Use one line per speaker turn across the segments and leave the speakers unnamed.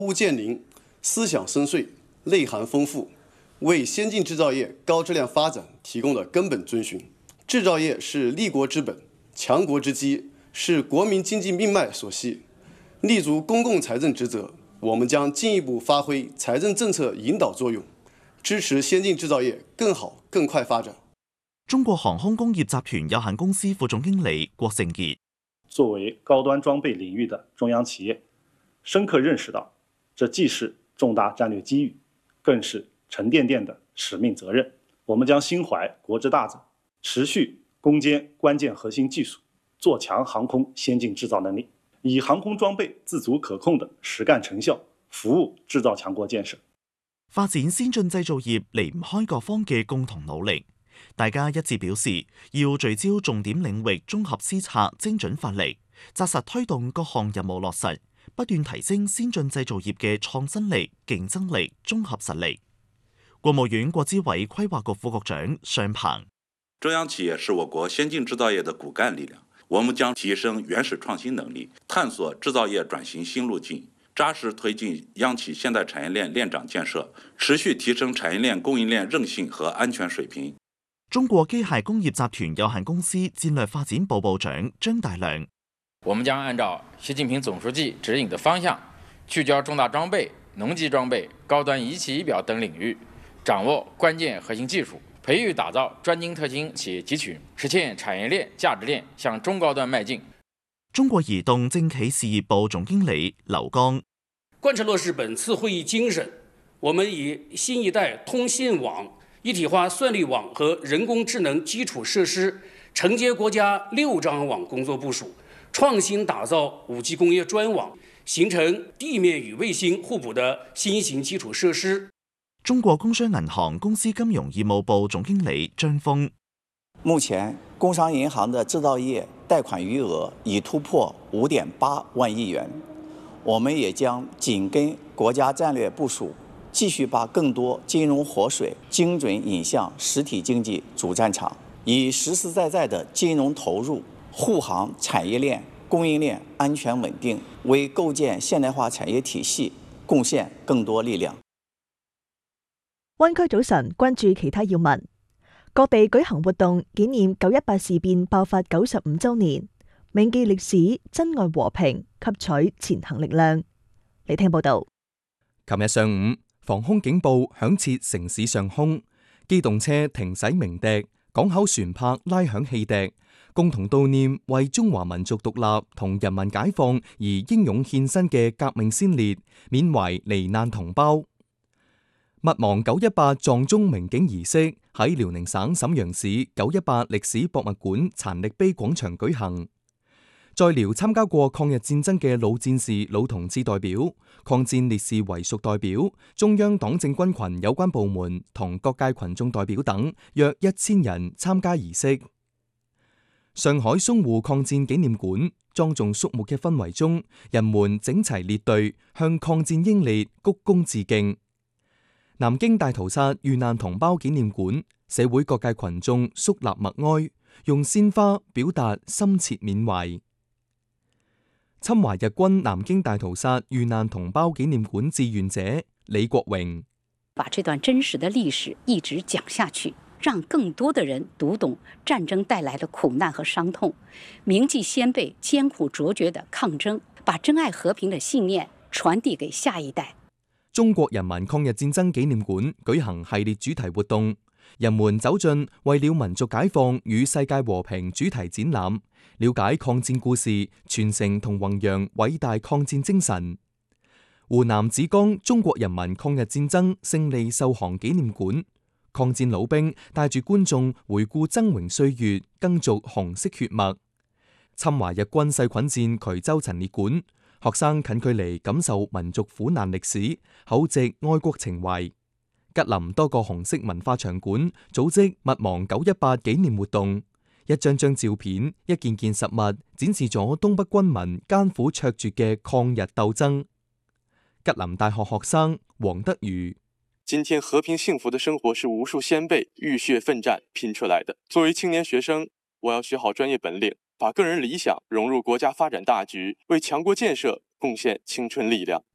物见灵，思想深邃，内涵丰富，为先进制造业高质量发展提供了根本遵循。制造业是立国之本、强国之基，是国民经济命脉所系。立足公共财政职责，我们将进一步发挥财政政策引导作用，支持先进制造业更好、更快发展。
中國航空工業集團有限公司副總經理郭成傑：
作為高端裝備領域的中央企業，深刻認識到，這既是重大戰略機遇，更是沉甸甸的使命責任。我們將心懷國之大責，持續攻堅關鍵核心技術，做強航空先進製造能力，以航空裝備自主可控的實幹成效，服務製造強國建設。
發展先進製造業離唔開各方嘅共同努力，大家一致表示要聚焦重點領域綜合施策，精準發力，紮實推動各項任務落實，不斷提升先進製造業嘅創新力、競爭力、綜合實力。國務院國資委規劃局副局長尚鵬：
中央企業是我國先進製造業的骨幹力量，我們將提升原始創新能力，探索製造業轉型新路徑，扎實推進央企現代產業鏈鏈長建設，持續提升產業鏈供應鏈韌性和安全水平。
中國機械工業集團有限公司戰略發展部部長張大良：
我們將按照習近平總書記指引的方向，聚焦重大裝備、農機裝備、高端儀器儀表等領域，掌握關鍵核心技術，培育打造專精特精企業集群，實現產業鏈價值鏈向中高端邁進。
中國移動政企事業部總經理劉剛：
貫徹落實本次會議精神，我們以新一代通信網、一體化算力網和人工智能基礎設施承接國家6張網工作部署，創新打造5G 工業專網，形成地面與衛星互補的新型基礎設施。
中國工商銀行公司金融業務部總經理張峰：
目前工商銀行的製造業貸款餘額已突破5.8萬億元，我們也將緊跟國家戰略部署，繼續把更多金融活水精準引向實體經濟主戰場，以實實在在的金融投入護航產業鏈、供應鏈安全穩定，為構建現代化產業體系貢獻更多力量。
灣區早晨，關注其他要聞。各地舉行活動紀念9·18事變爆發95週年，銘記歷史，珍愛和平，吸取前行力量。嚟聽報道。
琴日上午，防空警報響徹城市上空，機動車停駛鳴笛，港口船舶拉響汽笛，共同悼念為中華民族獨立同人民解放而英勇獻身嘅革命先烈，緬懷罹難同胞。勿忘9·18撞鐘鳴警儀式喺遼寧省瀋陽市9·18歷史博物館殘歷碑廣場舉行。在遼參加過抗日戰爭嘅老戰士、老同志代表、抗戰烈士遺屬代表、中央黨政軍群有關部門同各界群眾代表等約1000人參加儀式。上海淞滬抗戰紀念館莊重肅穆嘅氛圍中，人們整齊列隊向抗戰英烈鞠躬致敬。南京大屠殺遇難同胞紀念館，社會各界群眾肅立默哀，用鮮花表達深切緬懷。侵華日軍南京大屠殺遇難同胞紀念館志願者李國榮：
把這段真實的歷史一直講下去，讓更多的人讀懂戰爭帶來的苦難和傷痛，銘記先輩艱苦卓絕的抗爭，把珍愛和平的信念傳遞給下一代。
中國人民抗日戰爭紀念館舉行系列主題活動，人們走進為了民族解放與世界和平主題展覽，了解抗戰故事，傳承同弘揚偉大抗戰精神。湖南芷江中國人民抗日戰爭勝利壽行紀念館，抗戰老兵帶住觀眾回顧崢嶸歲月，耕續紅色血脈。侵華日軍細菌戰衢州陳列館，學生近距離感受民族苦難歷史，厚植愛國情懷。吉林多個紅色文化場館組織勿忘9·18紀念活動，一張張照片、一件件實物展示咗東北軍民艱苦卓絕嘅抗日鬥爭。吉林大學學生黃德瑜：
今天和平幸福的生活是無數先輩浴血奮戰拼出來的。作為青年學生，我要學好專業本領，把個人理想融入國家發展大局，為強國建設貢獻青春力量。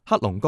黑龍江